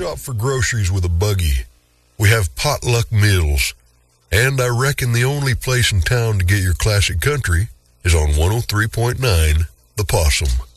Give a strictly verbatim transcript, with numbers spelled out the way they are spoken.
shop for groceries with a buggy. We have potluck meals. And I reckon the only place in town to get your classic country is on one oh three point nine The Possum.